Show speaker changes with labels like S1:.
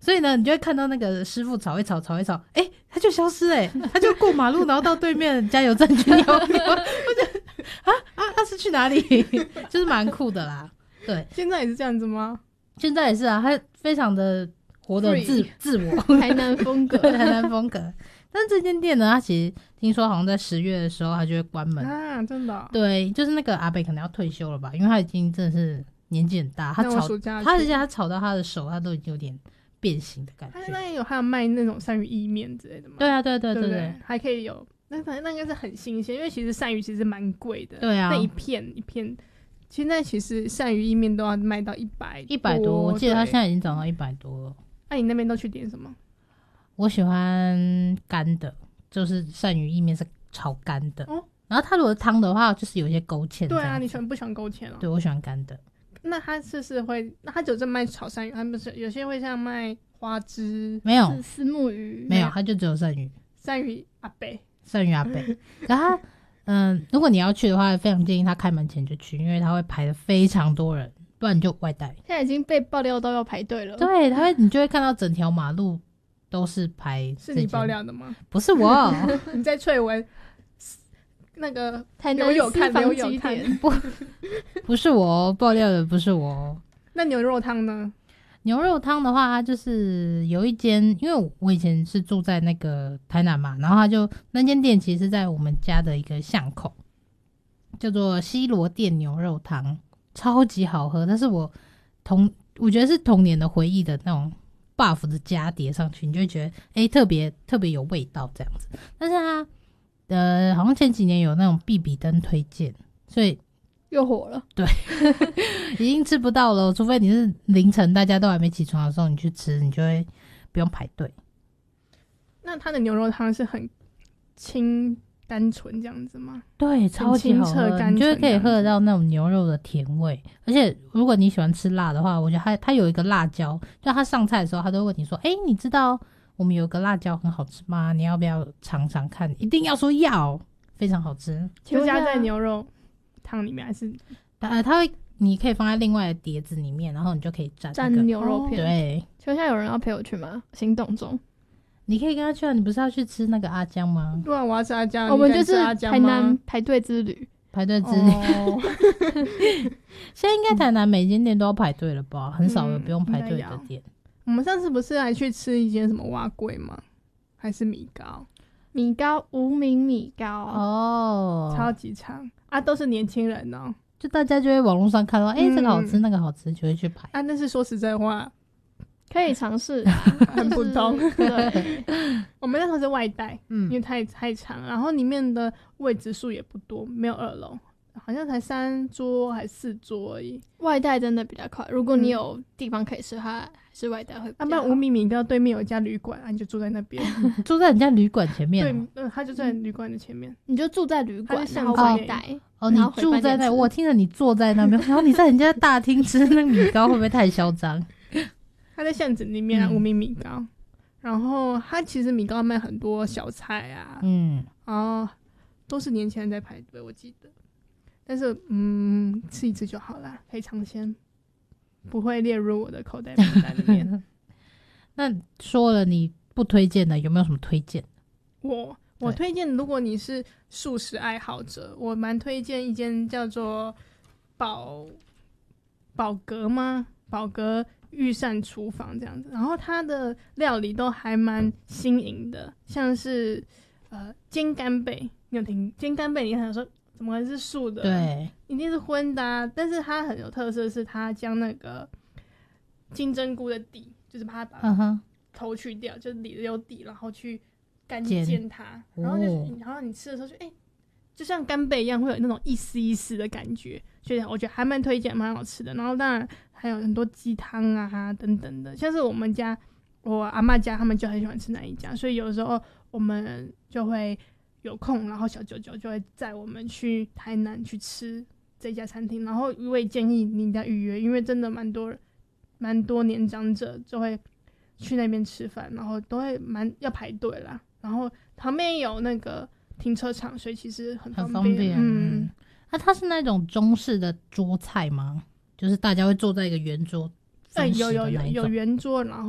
S1: 所以呢，你就会看到那个师傅炒一炒，他就消失他就过马路，然后到对面加油站去尿尿。我觉得他是去哪里？就是蛮酷的啦。对，
S2: 现在也是这样子吗？
S1: 现在也是啊，他非常的活得自我，
S3: 台南风格，
S1: 台南风格。但是这间店呢，他其实听说好像在10月的时候，他就会关门
S2: 啊，真的、哦？
S1: 对，就是那个阿北可能要退休了吧，因为他已经真的是年纪很大，他炒到他的手，他都已经有点变形的感觉。
S2: 他那还有卖那种鳝鱼意面之类的吗？
S1: 对啊，对，
S2: 还可以有那应该是很新鲜，因为其实鳝鱼其实蛮贵的。
S1: 对啊，
S2: 那一片，现在其实鳝鱼意面都要卖到100多，
S1: 我记得他现在已经涨到100多了。
S2: 那你那边都去点什么？
S1: 我喜欢干的，就是鳝鱼意面是炒干的。然后他如果汤的话，就是有一些勾芡。
S2: 对啊，你不喜欢勾芡哦？
S1: 对，我喜欢干的。
S2: 那他会，那他只有在卖炒鳝鱼，他不是有些会像卖花枝？
S1: 没有，
S3: 丝木鱼
S1: 没有，他就只有鳝鱼。
S2: 鳝鱼阿北。
S1: 然后如果你要去的话，非常建议他开门前就去，因为他会排的非常多人，不然你就外带。
S3: 现在已经被爆料到要排队了。
S1: 对，你就会看到整条马路都是排。
S2: 是你爆料的吗？
S1: 不是我。
S2: 你在翠文那个
S3: 台南私房基点。
S1: 不是我爆料的，不是我。
S2: 那牛肉汤呢？
S1: 牛肉汤的话，它就是有一间，因为我以前是住在那个台南嘛，然后那间店其实是在我们家的一个巷口，叫做西罗店牛肉汤，超级好喝。但是我觉得是童年的回忆的那种 buff 的加叠上去，你就会觉得特别有味道这样子。但是它好像前几年有那种必比登推荐，所以
S3: 又火了。
S1: 对。已经吃不到了，除非你是凌晨大家都还没起床的时候你去吃，你就会不用排队。
S2: 那它的牛肉汤是很清单纯这样子吗？
S1: 对，超级好喝，你就可以喝得到那种牛肉的甜味。而且如果你喜欢吃辣的话，我觉得它有一个辣椒，就它上菜的时候他都问你说你知道我们有一个辣椒很好吃吗？你要不要尝尝看？一定要说要，非常好吃。
S2: 就加在牛肉汤里面还是
S1: 你可以放在另外的碟子里面，然后你就可以蘸
S3: 牛肉片。
S1: 对，
S3: 请问现在有人要陪我去吗？心动中。
S1: 你可以跟他去啊，你不是要去吃那个阿姜吗？
S2: 对啊，我要吃阿姜。
S3: 我们就是台南排队之旅。
S1: 现在应该台南每间店都要排队了吧？很少有不用排队的店。
S2: 我们上次不是还去吃一间什么碗粿吗？还是米糕？
S3: 无名米糕
S1: 哦，
S2: 超级长啊，都是年轻人哦。
S1: 就大家就会网络上看到这个好吃那个好吃，就会去排
S2: 啊。但是说实在话，
S3: 可以尝试。
S2: 很普通。
S3: 对，
S2: 我们那时候是外带，因为太长，然后里面的位置数也不多，没有2楼，好像才3桌还4桌而已。
S3: 外带真的比较快，如果你有地方可以吃的话，还是外带会比较好。
S2: 不然无名米糕对面有一家旅馆，你就住在那边。
S1: 住在人家旅馆前面。
S2: 对，他就在旅馆的前面，
S3: 你就住在旅馆，然后外带。
S1: 你住在那，我听着你坐在那边，然后你在人家大厅吃那个米糕，会不会太嚣张？
S2: 他在巷子里面无名米糕，然后他其实米糕卖很多小菜啊，然后都是年轻人在排队，我记得。但是吃一次就好啦，可以尝鲜，不会列入我的口袋名单里面。
S1: 那说了你不推荐的，有没有什么推荐？
S2: 我推荐，如果你是素食爱好者，我蛮推荐一间叫做宝格御膳厨房这样子，然后它的料理都还蛮新颖的，像是煎干贝，你有听煎干贝？你想说怎么会是素的？
S1: 对，
S2: 一定是荤的啊！但是它很有特色，是它将那个金针菇的底，就是把它把头去掉，就是里有底，然后去干煎它，然后你吃的时候就像干贝一样，会有那种一丝一丝的感觉，所以我觉得还蛮推荐，蛮好吃的。然后当然还有很多鸡汤啊等等的，像是我阿嬷家他们就很喜欢吃那一家，所以有时候我们就会有空，然后小舅舅就会载我们去台南去吃这家餐厅。然后我也建议你一定要预约，因为真的蛮多年长者就会去那边吃饭，然后都会要排队啦。然后旁边有那个停车场，所以其实很方便。
S1: 那它是那种中式的桌菜吗？就是大家会坐在一个圆桌，
S2: 有圆桌，然后